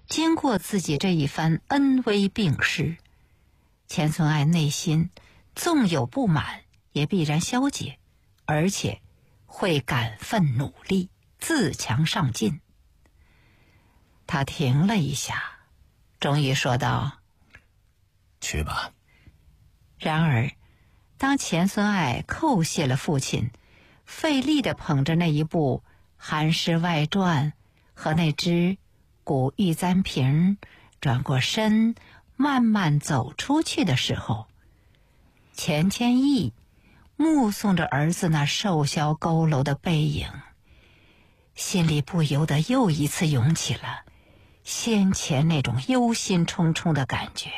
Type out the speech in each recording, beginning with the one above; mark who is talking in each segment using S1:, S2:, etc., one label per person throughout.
S1: 经过自己这一番恩威并施，钱存爱内心纵有不满，也必然消解，而且会感奋努力，自强上进。他停了一下，终于说道：
S2: 去吧。
S1: 然而当钱孙爱叩谢了父亲，费力地捧着那一部《韩诗外传》和那只古玉簪瓶，转过身慢慢走出去的时候，钱谦益目送着儿子那瘦削佝偻的背影，心里不由得又一次涌起了先前那种忧心忡忡的感觉。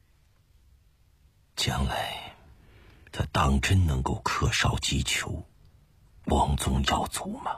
S2: 将来他当真能够克绍击球，光宗耀祖吗？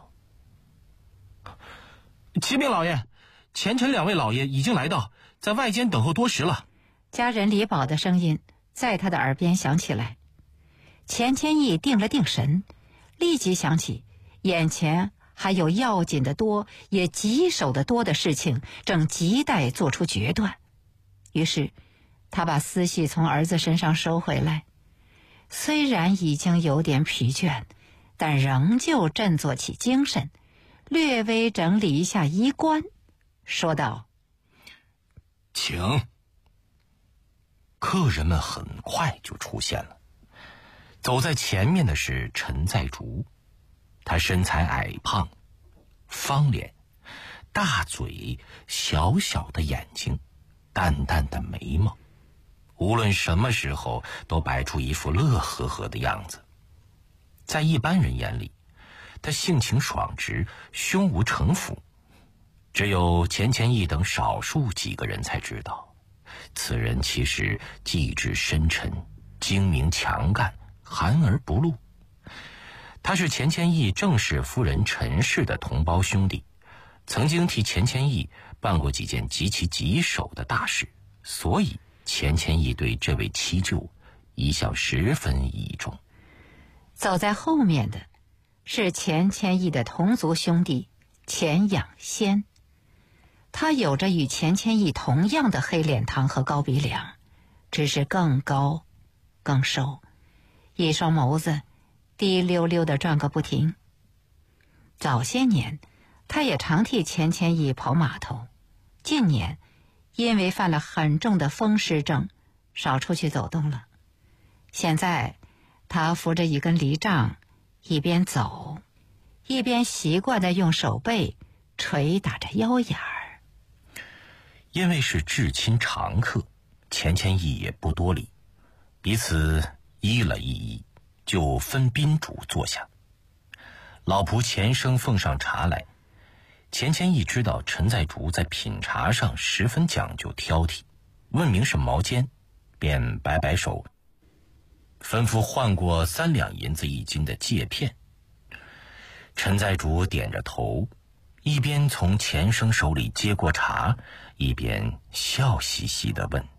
S3: 启禀老爷，前陈两位老爷已经来到，在外间等候多时了。
S1: 家人李宝的声音在他的耳边响起来。钱谦益定了定神，立即想起眼前还有要紧的多，也棘手的多的事情，正亟待做出决断。于是他把思绪从儿子身上收回来，虽然已经有点疲倦，但仍旧振作起精神，略微整理一下衣冠，说道：
S2: 请。客人们很快就出现了。走在前面的是陈在竹，他身材矮胖，方脸，大嘴，小小的眼睛，淡淡的眉毛，无论什么时候都摆出一副乐呵呵的样子。在一般人眼里，他性情爽直，胸无城府。只有钱谦益等少数几个人才知道，此人其实机智深沉，精明强干，含而不露。他是钱谦益郑氏夫人陈氏的同胞兄弟，曾经替钱谦益办过几件极其棘手的大事，所以钱谦益对这位七舅一向十分倚重。
S1: 走在后面的是钱谦益的同族兄弟钱养先，他有着与钱谦益同样的黑脸膛和高鼻梁，只是更高更瘦，一双眸子滴溜溜地转个不停。早些年他也常替钱谦益跑码头，近年因为犯了很重的风湿症，少出去走动了。现在他扶着一根犁杖，一边走一边习惯地用手背捶打着腰眼儿。
S2: 因为是至亲常客，钱谦益也不多礼，彼此依了一依，就分宾主坐下。老仆钱生奉上茶来，钱谦益知道陈在竹在品茶上十分讲究挑剔，问明是毛尖，便摆摆手，吩咐换过3两银子1斤的芥片。陈在竹点着头，一边从钱生手里接过茶，一边笑嘻嘻地问：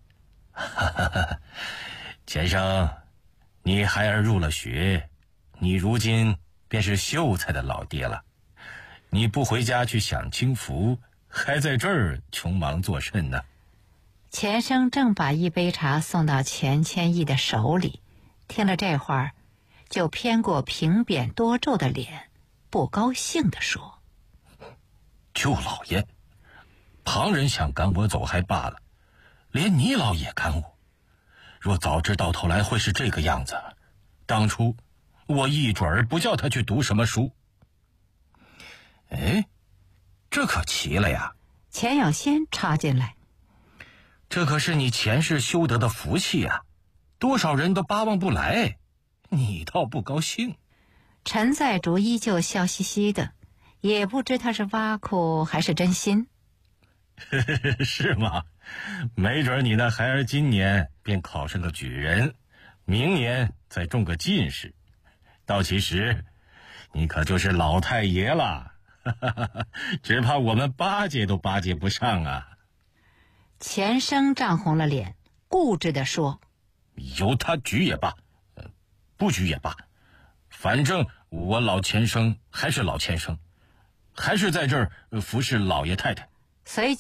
S2: 钱生，你孩儿入了学，你如今便是秀才的老爹了，你不回家去享清福，还在这儿穷忙作甚呢？
S1: 钱生正把一杯茶送到钱谦益的手里，听了这话就偏过平扁多皱的脸，不高兴地说：
S2: 舅老爷，旁人想赶我走还罢了，连你老也赶我，若早知到头来会是这个样子，当初我一准儿不叫他去读什么书。哎，这可奇了呀！
S1: 钱养先插进来：
S2: 这可是你前世修得的福气啊，多少人都巴望不来，你倒不高兴。
S1: 陈在竹依旧笑嘻嘻的，也不知他是挖苦还是真心。
S2: 是吗？没准你那孩儿今年便考上个举人，明年再中个进士，到其时你可就是老太爷了，只怕我们巴结都巴结不上啊。
S1: 钱生涨红了脸，固执地说：
S2: 由他举也罢，不举也罢，反正我老钱生还是老钱生，还是在这儿服侍老爷太太。
S1: 随